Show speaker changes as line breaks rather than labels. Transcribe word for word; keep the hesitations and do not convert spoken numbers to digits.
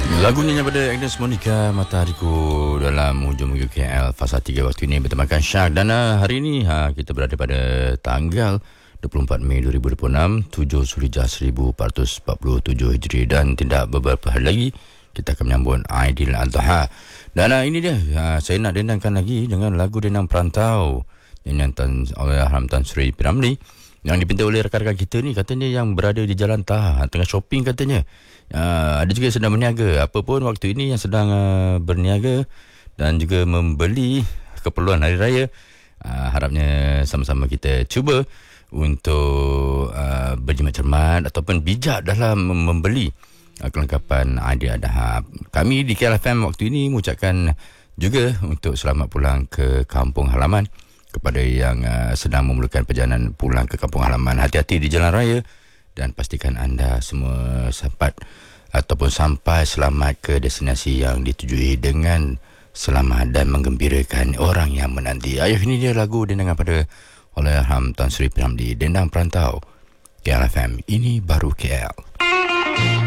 Lagunya pada Agnes Monica, Matahariku dalam hujung minggu K L fasa tiga waktu ini bertemakan Syak. Dan uh, hari ini ha, kita berada pada tanggal dua puluh empat Mei dua ribu dua puluh enam, tujuh Zulhijjah seribu empat ratus empat puluh tujuh Hijri, dan tidak beberapa hari lagi kita akan menyambut Aidil Adha. Dan uh, ini dia, uh, saya nak dendangkan lagi dengan lagu Dendang Perantau yang nyanyian oleh Almarhum Tan Sri P. Ramlee, yang dipinta oleh rakan-rakan kita ni, katanya yang berada di Jalan Taha tengah shopping katanya. Uh, ada juga yang sedang berniaga. Apa pun waktu ini yang sedang uh, berniaga dan juga membeli keperluan hari raya, uh, harapnya sama-sama kita cuba untuk uh, berjimat cermat ataupun bijak dalam membeli uh, kelengkapan Aidil Adha. Kami di K L F M waktu ini mengucapkan juga untuk selamat pulang ke kampung halaman kepada yang uh, sedang memerlukan perjalanan pulang ke kampung halaman. Hati-hati di jalan raya dan pastikan anda semua sempat ataupun sampai selamat ke destinasi yang ditujui dengan selamat dan menggembirakan orang yang menanti. Ayuh, ini dia lagu dendangan pada oleh Almarhum Tan Sri P. Ramlee, Dendang Perantau. K L F M, ini baru K L.